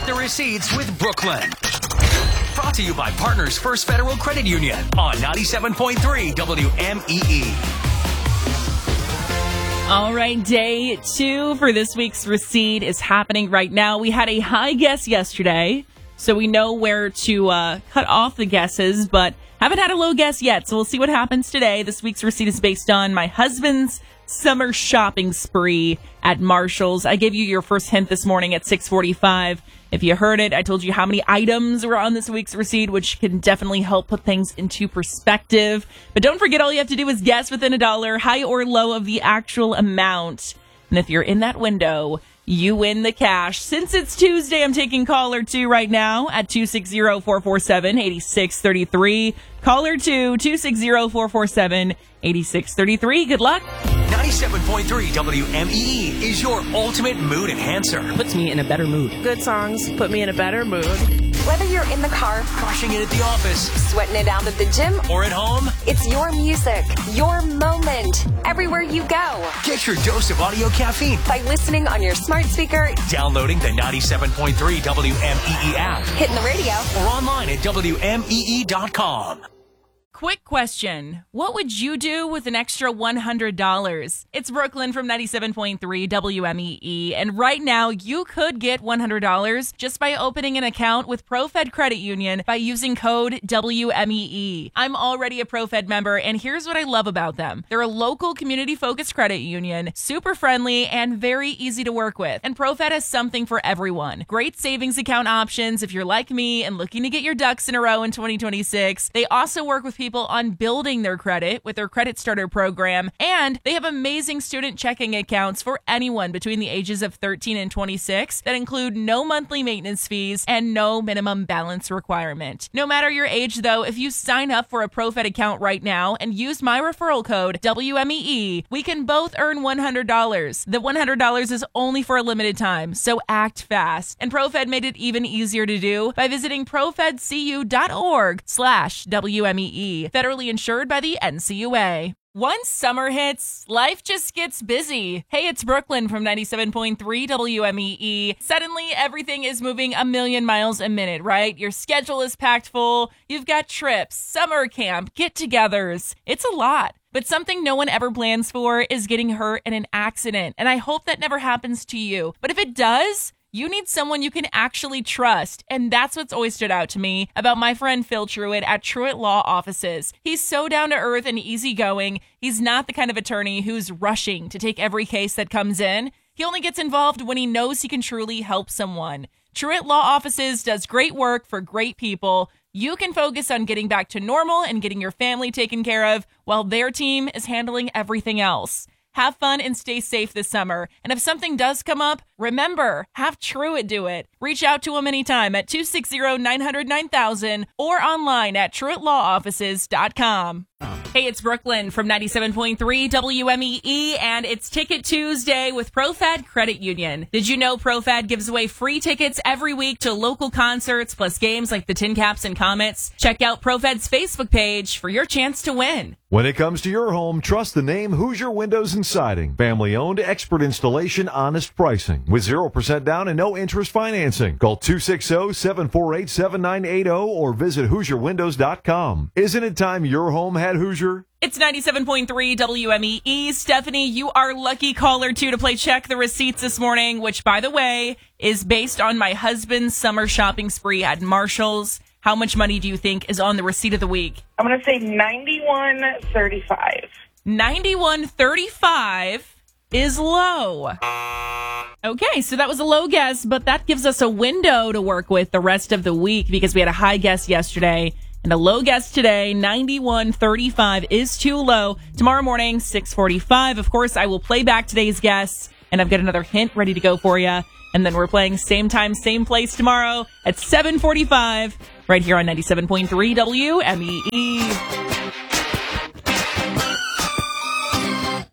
the receipts with Brooklyn. Brought to you by Partners First Federal Credit Union on 97.3 WMEE. All right, day 2 for this week's receipt is happening right now. We had a high guess yesterday, so we know where to cut off the guesses, but haven't had a low guess yet, so we'll see what happens today. This week's receipt is based on my husband's summer shopping spree at Marshall's. I gave you your first hint this morning at 6:45. If you heard it, I told you how many items were on this week's receipt, which can definitely help put things into perspective. But don't forget, all you have to do is guess within $1, high or low, of the actual amount. And if you're in that window, you win the cash. Since it's Tuesday, I'm taking caller 2 right now at 260-447-8633. Caller 2, 260-447-8633. Good luck. 97.3 WMEE is your ultimate mood enhancer. Puts me in a better mood. Good songs put me in a better mood. Whether you're in the car, Crushing it at the office, sweating it out at the gym, or at home, it's your music, your moment, everywhere you go. get your dose of audio caffeine. By listening on your smart speaker, Downloading the 97.3 WMEE app hitting the radio. or online at WMEE.com. Quick question. What would you do with an extra $100? It's Brooklyn from 97.3 WMEE. And right now, you could get $100 just by opening an account with ProFed Credit Union by using code WMEE. I'm already a ProFed member, and here's what I love about them. They're a local community-focused credit union, super friendly, and very easy to work with. And ProFed has something for everyone. Great savings account options if you're like me and looking to get your ducks in a row in 2026. They also work with people on building their credit with their Credit Starter program, and they have amazing student checking accounts for anyone between the ages of 13 and 26 that include no monthly maintenance fees and no minimum balance requirement. No matter your age, though, if you sign up for a ProFed account right now and use my referral code WMEE, we can both earn $100. The $100 is only for a limited time, so act fast. And ProFed made it even easier to do by visiting profedcu.org/WMEE. Federally insured by the NCUA. Once summer hits, life just gets busy. Hey, it's Brooklyn from 97.3 WMEE. Suddenly, everything is moving a million miles a minute, right? Your schedule is packed full. You've got trips, summer camp, get-togethers. It's a lot. But something no one ever plans for is getting hurt in an accident. And I hope that never happens to you. But if it does, you need someone you can actually trust. And that's what's always stood out to me about my friend Phil Truitt at Truitt Law Offices. He's so down to earth and easygoing. He's not the kind of attorney who's rushing to take every case that comes in. He only gets involved when he knows he can truly help someone. Truitt Law Offices does great work for great people. You can focus on getting back to normal and getting your family taken care of while their team is handling everything else. Have fun and stay safe this summer. And if something does come up, remember, have Truitt do it. Reach out to him anytime at 260-900-9000 or online at TruittLawOffices.com. Hey, it's Brooklyn from 97.3 WMEE, and it's Ticket Tuesday with ProFed Credit Union. Did you know ProFed gives away free tickets every week to local concerts plus games like the Tin Caps and Comets? Check out ProFed's Facebook page for your chance to win. When it comes to your home, trust the name Hoosier Windows and Siding. Family-owned, expert installation, honest pricing. With 0% down and no interest financing. Call 260-748-7980 or visit HoosierWindows.com. Isn't it time your home had Hoosier? It's 97.3 WMEE. Stephanie, you are lucky caller 2 to play Check the Receipts this morning, which, by the way, is based on my husband's summer shopping spree at Marshall's. How much money do you think is on the receipt of the week? I'm going to say $91.35. $91.35 is low. Okay, so that was a low guess, but that gives us a window to work with the rest of the week because we had a high guess yesterday and a low guess today. $91.35 is too low. Tomorrow morning, 6:45. Of course, I will play back today's guess, and I've got another hint ready to go for you. And then we're playing same time, same place tomorrow at 7:45 right here on 97.3 WMEE.